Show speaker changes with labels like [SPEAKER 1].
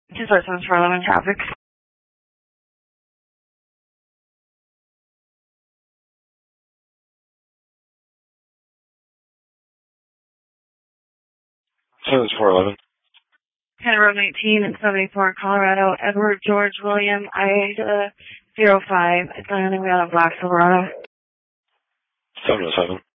[SPEAKER 1] Just lessons for 11 traffic.
[SPEAKER 2] Service 411.
[SPEAKER 1] County Road 19 and 74, Colorado. Edward George William Ida 05. It's on the way out of Black Silverado.
[SPEAKER 2] 707.